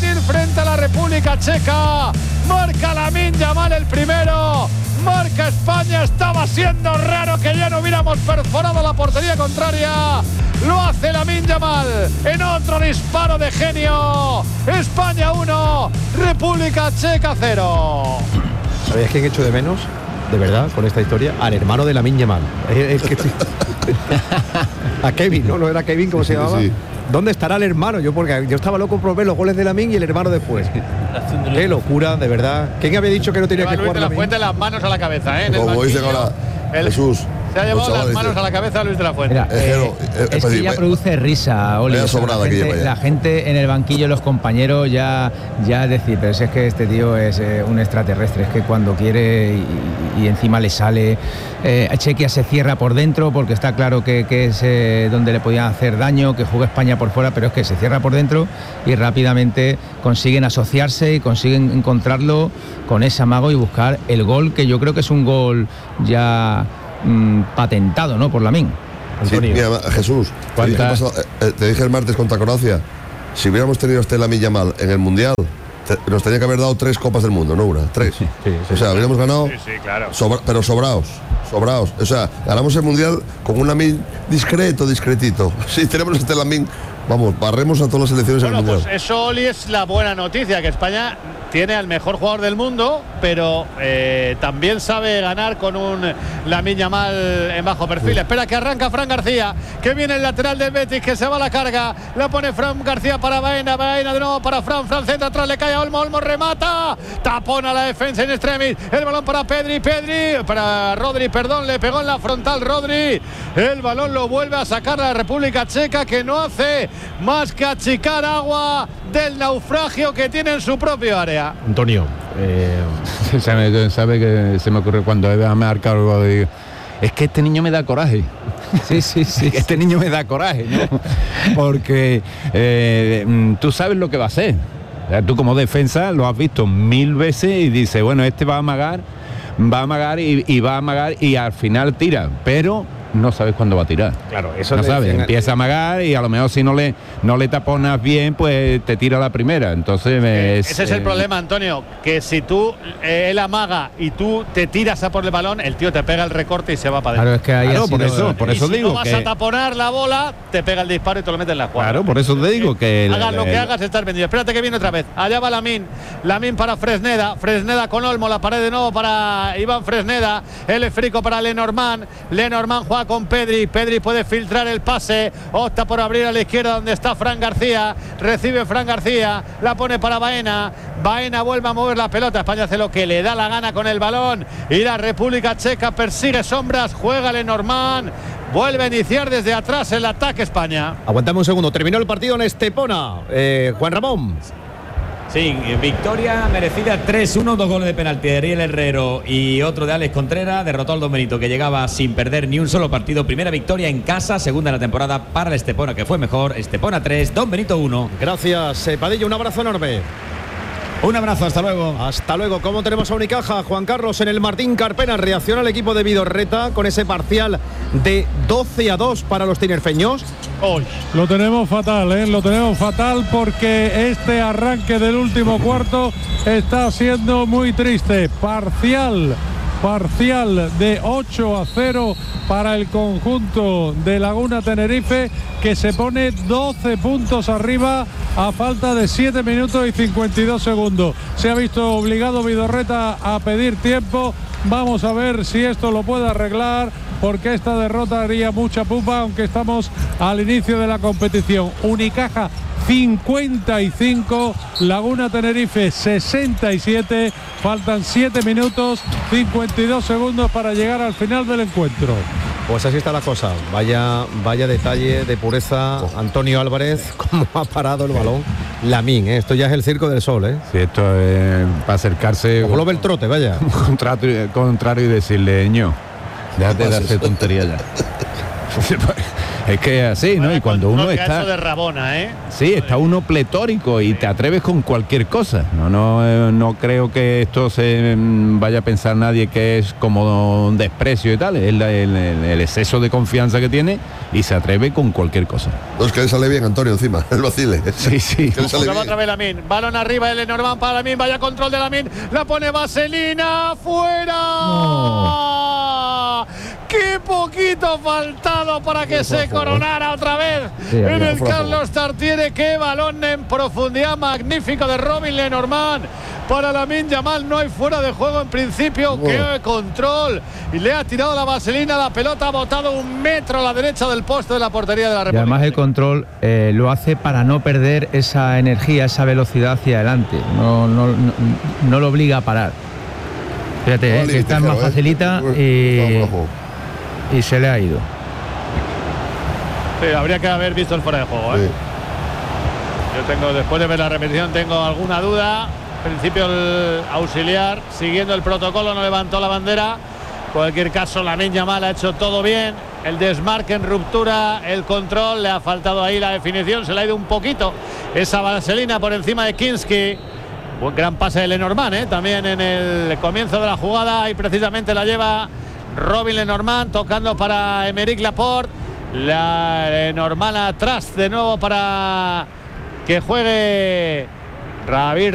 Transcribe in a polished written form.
Brasil frente a la República Checa. Marca Lamine Yamal el primero. Marca España. Estaba siendo raro que ya no hubiéramos perforado la portería contraria. Lo hace Lamine Yamal en otro disparo de genio. España 1, República Checa 0. ¿Sabías quién echo de menos? De verdad, con esta historia, al hermano de Lamine Yamal. A Kevin, ¿no? ¿No era Kevin? ¿Cómo se llamaba? Sí. ¿Dónde estará el hermano? Porque yo estaba loco por ver los goles de Lamine y el hermano después. Qué locura, de verdad. ¿Quién había dicho que no tenía que jugar Luis de la Fuente las manos a la cabeza, ¿eh? Como dice ahora Jesús. Se ha llevado las manos a la cabeza Luis de la Fuente. Mira, es que ya produce risa, Oli. La gente en el banquillo, los compañeros ya decir, pero si es que este tío es un extraterrestre, es que cuando quiere y encima le sale. Chequia se cierra por dentro porque está claro que es donde le podían hacer daño, que juega España por fuera, pero es que se cierra por dentro y rápidamente consiguen asociarse y consiguen encontrarlo con ese amago y buscar el gol, que yo creo que es un gol ya patentado, ¿no? Por Lamine. Sí, mira, Jesús, te dije el martes contra Croacia, si hubiéramos tenido este Lamine Yamal en el Mundial, nos tenía que haber dado 3 Copas del Mundo, no una, 3. Sí, o sea, habríamos ganado, claro. Pero sobraos. O sea, ganamos el Mundial con un Lamine discretito. Si tenemos este Lamine, vamos, barremos a todas las selecciones en el Mundial. Pues eso, Oli, es la buena noticia, que España tiene al mejor jugador del mundo, pero también sabe ganar con un Lamine Yamal en bajo perfil. Espera que arranca Fran García, que viene el lateral del Betis, que se va a la carga, la pone Fran García para Baena de nuevo para Fran centra atrás, le cae a Olmo remata, tapona la defensa en extremis, el balón para para Rodri, le pegó en la frontal Rodri, el balón lo vuelve a sacar la República Checa, que no hace más que achicar agua del naufragio que tiene en su propio área. Antonio, sabe que se me ocurre cuando Eva me marca algo, digo, es que este niño me da coraje. Sí. Este niño me da coraje, ¿no? Porque tú sabes lo que va a hacer. O sea, tú como defensa lo has visto 1000 veces y dices, bueno, este va a amagar y al final tira, pero no sabes cuándo va a tirar. Claro, eso no sabes, empieza a amagar y a lo mejor si no le taponas bien, pues te tira la primera. Entonces ese es el problema, Antonio, que si él amaga y tú te tiras a por el balón, el tío te pega el recorte y se va para adentro. Claro, es que por eso si digo no vas a taponar la bola, te pega el disparo y te lo metes en la jugada. Claro, por eso te digo que hagas lo que hagas, estás vendido. Espérate que viene otra vez. Allá va Lamine para Fresneda con Olmo, la pared de nuevo para Iván Fresneda, el esférico para Lenormand juega con Pedri puede filtrar el pase, opta por abrir a la izquierda donde está Fran García, recibe Fran García, la pone para Baena vuelve a mover la pelota, España hace lo que le da la gana con el balón y la República Checa persigue sombras, juega Lenormand, vuelve a iniciar desde atrás el ataque España. Aguantame un segundo, terminó el partido en Estepona, Juan Ramón. Sí, victoria merecida 3-1, 2 goles de penalti de Ariel Herrero y otro de Alex Contreras. Derrotó al Don Benito, que llegaba sin perder ni un solo partido. Primera victoria en casa, segunda de la temporada para el Estepona, que fue mejor. Estepona 3, Don Benito 1. Gracias, Padillo, un abrazo enorme. Un abrazo, hasta luego. Hasta luego. ¿Cómo tenemos a Unicaja? Juan Carlos en el Martín Carpena. Reacciona el equipo de Vidorreta con ese parcial de 12-2 para los tinerfeños. Hoy lo tenemos fatal, porque este arranque del último cuarto está siendo muy triste. Parcial de 8-0 para el conjunto de Laguna Tenerife, que se pone 12 puntos arriba a falta de 7 minutos y 52 segundos. Se ha visto obligado Vidorreta a pedir tiempo. Vamos a ver si esto lo puede arreglar, porque esta derrota haría mucha pupa, aunque estamos al inicio de la competición. Unicaja 55, Laguna Tenerife 67, faltan 7 minutos 52 segundos para llegar al final del encuentro. Pues así está la cosa, vaya detalle de pureza, Antonio Álvarez, cómo ha parado el balón Lamine, esto ya es el circo del sol, Sí, esto es para acercarse. Ojo, lo ve el trote, vaya. Contrario y decirle, ño, déjate de hacer tonterías ya. Es que es así, ¿no? Y cuando uno está de Rabona, sí, está uno pletórico y te atreves con cualquier cosa. No creo que esto se vaya a pensar nadie que es como un desprecio y tal. Es el exceso de confianza que tiene y se atreve con cualquier cosa. No, es que le sale bien, Antonio, encima, el vacile. Sí. Que le va otra vez Lamine. Balón arriba, el Lenormand para Lamine. Vaya control de Lamine. La pone Vaselina. ¡Fuera! No. ¡Qué poquito faltado para que se coronara otra vez en el Carlos Tartiere! ¡Qué balón en profundidad magnífico de Robin Lenormand! Para Lamine Yamal no hay fuera de juego en principio. ¡Qué control! Y le ha tirado la vaselina, la pelota ha botado 1 metro a la derecha del poste de la portería de la República. Y además el control lo hace para no perder esa energía, esa velocidad hacia adelante. No lo obliga a parar. Fíjate, que está más facilita y se le ha ido. Sí, habría que haber visto el fuera de juego, sí. Yo tengo, después de ver la repetición, tengo alguna duda. En principio el auxiliar, siguiendo el protocolo, no levantó la bandera. En cualquier caso, Lamine Yamal ha hecho todo bien. El desmarque en ruptura, el control, le ha faltado ahí la definición, se le ha ido un poquito esa vaselina por encima de Kinski. Buen gran pase de Lenormand, también en el comienzo de la jugada, y precisamente la lleva Robin Lenormand, tocando para Aymeric Laporte. La Lenormand atrás de nuevo para que juegue Rabir